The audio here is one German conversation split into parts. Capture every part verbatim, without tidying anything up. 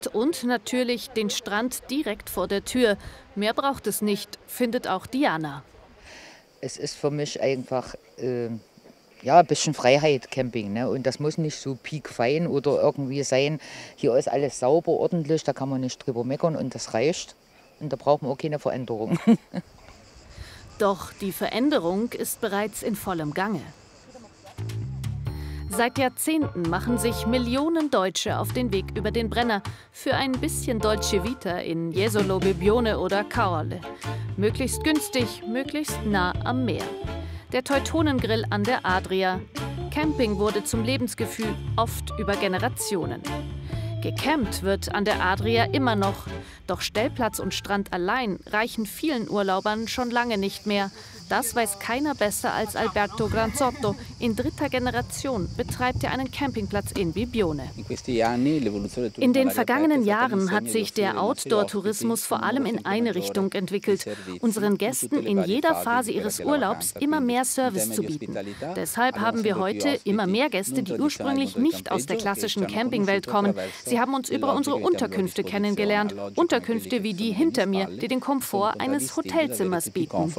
Und natürlich den Strand direkt vor der Tür. Mehr braucht es nicht, findet auch Diana. Es ist für mich einfach äh, ja, ein bisschen Freiheit, Camping. Ne? Und das muss nicht so piekfein oder irgendwie sein. Hier ist alles sauber, ordentlich, da kann man nicht drüber meckern und das reicht. Und da brauchen wir auch keine Veränderung. Doch die Veränderung ist bereits in vollem Gange. Seit Jahrzehnten machen sich Millionen Deutsche auf den Weg über den Brenner für ein bisschen Dolce Vita in Jesolo, Bibione oder Caorle. Möglichst günstig, möglichst nah am Meer. Der Teutonengrill an der Adria. Camping wurde zum Lebensgefühl, oft über Generationen. Gecampt wird an der Adria immer noch. Doch Stellplatz und Strand allein reichen vielen Urlaubern schon lange nicht mehr. Das weiß keiner besser als Alberto Granzotto. In dritter Generation betreibt er einen Campingplatz in Bibione. In den vergangenen Jahren hat sich der Outdoor-Tourismus vor allem in eine Richtung entwickelt: unseren Gästen in jeder Phase ihres Urlaubs immer mehr Service zu bieten. Deshalb haben wir heute immer mehr Gäste, die ursprünglich nicht aus der klassischen Campingwelt kommen. Sie haben uns über unsere Unterkünfte kennengelernt. Unterkünfte wie die hinter mir, die den Komfort eines Hotelzimmers bieten.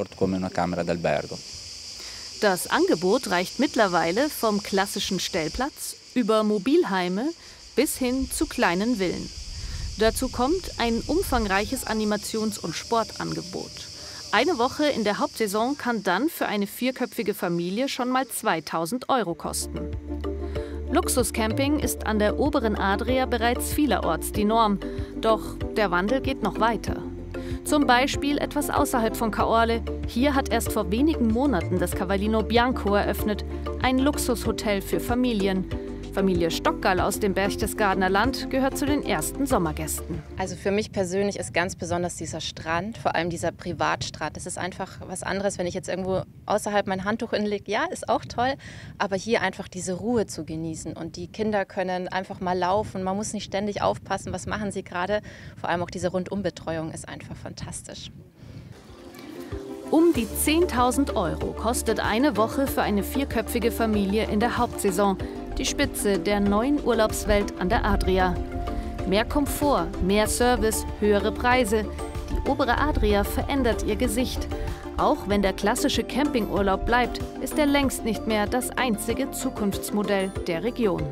Das Angebot reicht mittlerweile vom klassischen Stellplatz über Mobilheime bis hin zu kleinen Villen. Dazu kommt ein umfangreiches Animations- und Sportangebot. Eine Woche in der Hauptsaison kann dann für eine vierköpfige Familie schon mal zweitausend Euro kosten. Luxuscamping ist an der oberen Adria bereits vielerorts die Norm. Doch der Wandel geht noch weiter. Zum Beispiel etwas außerhalb von Caorle. Hier hat erst vor wenigen Monaten das Cavallino Bianco eröffnet, ein Luxushotel für Familien. Familie Stockgall aus dem Berchtesgadener Land gehört zu den ersten Sommergästen. Also für mich persönlich ist ganz besonders dieser Strand, vor allem dieser Privatstrand. Das ist einfach was anderes, wenn ich jetzt irgendwo außerhalb mein Handtuch hinlege. Ja, ist auch toll, aber hier einfach diese Ruhe zu genießen. Und die Kinder können einfach mal laufen. Man muss nicht ständig aufpassen, was machen sie gerade. Vor allem auch diese Rundumbetreuung ist einfach fantastisch. Um die zehntausend Euro kostet eine Woche für eine vierköpfige Familie in der Hauptsaison. Die Spitze der neuen Urlaubswelt an der Adria. Mehr Komfort, mehr Service, höhere Preise. Die obere Adria verändert ihr Gesicht. Auch wenn der klassische Campingurlaub bleibt, ist er längst nicht mehr das einzige Zukunftsmodell der Region.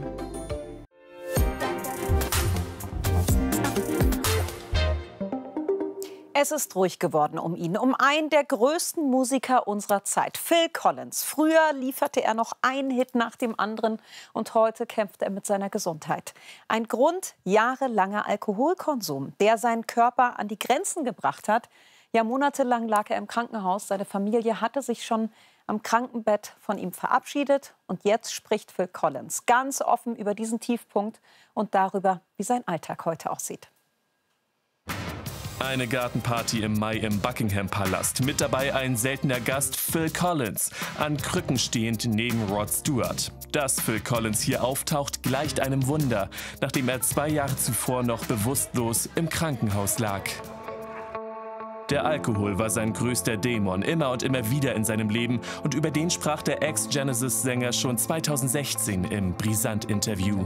Es ist ruhig geworden um ihn, um einen der größten Musiker unserer Zeit, Phil Collins. Früher lieferte er noch einen Hit nach dem anderen und heute kämpft er mit seiner Gesundheit. Ein Grund: jahrelanger Alkoholkonsum, der seinen Körper an die Grenzen gebracht hat. Ja, monatelang lag er im Krankenhaus. Seine Familie hatte sich schon am Krankenbett von ihm verabschiedet. Und jetzt spricht Phil Collins ganz offen über diesen Tiefpunkt und darüber, wie sein Alltag heute aussieht. Eine Gartenparty im Mai im Buckingham-Palast. Mit dabei ein seltener Gast, Phil Collins, an Krücken stehend neben Rod Stewart. Dass Phil Collins hier auftaucht, gleicht einem Wunder, nachdem er zwei Jahre zuvor noch bewusstlos im Krankenhaus lag. Der Alkohol war sein größter Dämon, immer und immer wieder in seinem Leben. Und über den sprach der Ex-Genesis-Sänger schon zweitausendsechzehn im Brisant-Interview.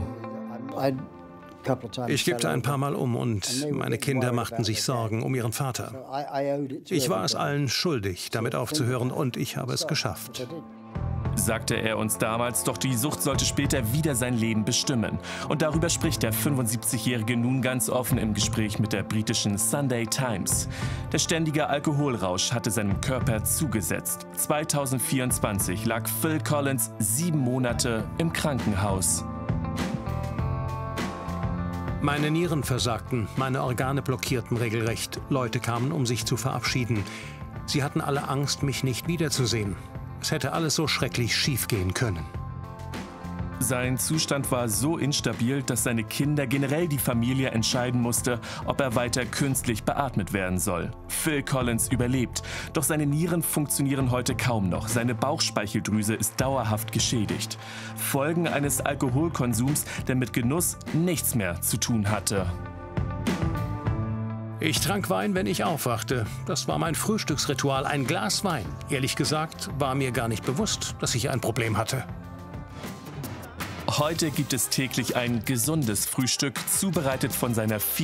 Ich kippte ein paar Mal um und meine Kinder machten sich Sorgen um ihren Vater. Ich war es allen schuldig, damit aufzuhören, und ich habe es geschafft. Sagte er uns damals, doch die Sucht sollte später wieder sein Leben bestimmen. Und darüber spricht der fünfundsiebzigjährige nun ganz offen im Gespräch mit der britischen Sunday Times. Der ständige Alkoholrausch hatte seinem Körper zugesetzt. zweitausendvierundzwanzig lag Phil Collins sieben Monate im Krankenhaus. Meine Nieren versagten, meine Organe blockierten regelrecht. Leute kamen, um sich zu verabschieden. Sie hatten alle Angst, mich nicht wiederzusehen. Es hätte alles so schrecklich schief gehen können. Sein Zustand war so instabil, dass seine Kinder, generell die Familie, entscheiden musste, ob er weiter künstlich beatmet werden soll. Phil Collins überlebt, doch seine Nieren funktionieren heute kaum noch. Seine Bauchspeicheldrüse ist dauerhaft geschädigt. Folgen eines Alkoholkonsums, der mit Genuss nichts mehr zu tun hatte. Ich trank Wein, wenn ich aufwachte. Das war mein Frühstücksritual, ein Glas Wein. Ehrlich gesagt war mir gar nicht bewusst, dass ich ein Problem hatte. Heute gibt es täglich ein gesundes Frühstück, zubereitet von seiner